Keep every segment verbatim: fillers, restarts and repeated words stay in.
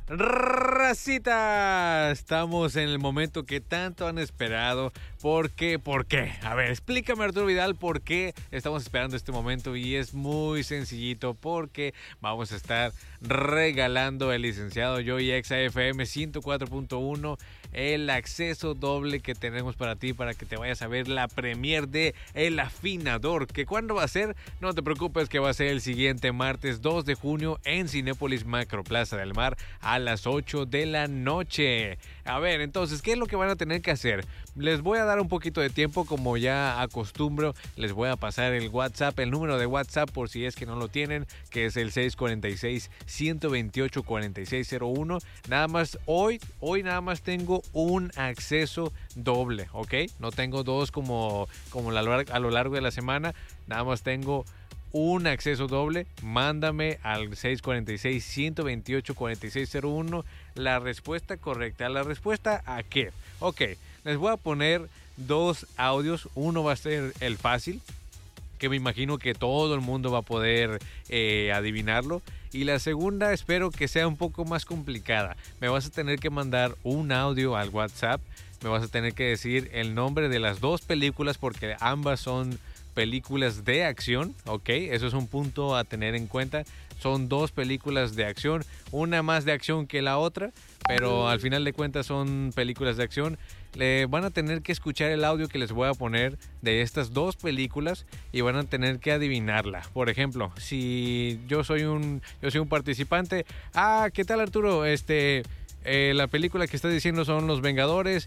Racita, estamos en el momento que tanto han esperado. ¿Por qué? ¿Por qué? A ver, explícame, Arturo Vidal, por qué estamos esperando este momento. Y es muy sencillito, porque vamos a estar regalando el licenciado Joey Exa F M ciento cuatro punto uno, el acceso doble que tenemos para ti, para que te vayas a ver la premier de El Afinador. ¿Que cuándo va a ser? No te preocupes, que va a ser el siguiente martes dos de junio en Cinépolis Macroplaza del Mar a las ocho de la noche. A ver, entonces, ¿qué es lo que van a tener que hacer? Les voy a dar un poquito de tiempo, como ya acostumbro. Les voy a pasar el WhatsApp, el número de WhatsApp, por si es que no lo tienen, que es el seis cuatro seis, uno dos ocho, cuatro seis cero uno. Nada más, hoy, hoy nada más tengo un acceso doble, ¿ok? No tengo dos como, como a lo largo de la semana. Nada más tengo un acceso doble. Mándame al seis cuatro seis, uno dos ocho, cuatro seis cero uno la respuesta correcta. ¿La respuesta a qué? Ok, les voy a poner dos audios. Uno va a ser el fácil, que me imagino que todo el mundo va a poder eh, adivinarlo. Y la segunda espero que sea un poco más complicada. Me vas a tener que mandar un audio al WhatsApp. Me vas a tener que decir el nombre de las dos películas, porque ambas son películas de acción, ¿ok? Eso es un punto a tener en cuenta. Son dos películas de acción, una más de acción que la otra, pero al final de cuentas son películas de acción. Le van a tener que escuchar el audio que les voy a poner de estas dos películas y van a tener que adivinarla. Por ejemplo, si yo soy un yo soy un participante, ah, ¿qué tal, Arturo? Este Eh, la película que estás diciendo son Los Vengadores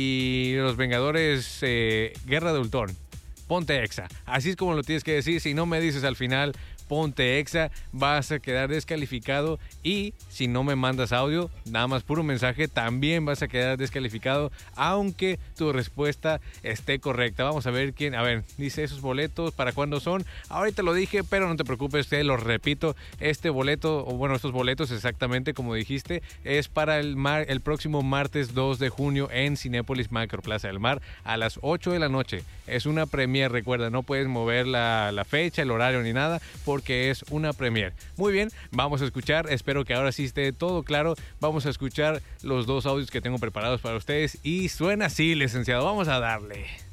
y Los Vengadores eh, Guerra de Ultron. Ponte Exa. Así es como lo tienes que decir. Si no me dices al final ponte Exa, vas a quedar descalificado. Y si no me mandas audio, nada más puro mensaje, también vas a quedar descalificado, aunque tu respuesta esté correcta. Vamos a ver quién. A ver, dice esos boletos, ¿para cuándo son? Ahorita lo dije, pero no te preocupes, te lo repito. Este boleto, o bueno, estos boletos exactamente como dijiste, es para el, mar, el próximo martes dos de junio en Cinépolis Macroplaza del Mar a las ocho de la noche. Es una premier, recuerda, no puedes mover la, la fecha, el horario ni nada, porque es una premier. Muy bien, vamos a escuchar, espero que ahora sí esté todo claro. Vamos a escuchar los dos audios que tengo preparados para ustedes y suena así, licenciado. Vamos a darle.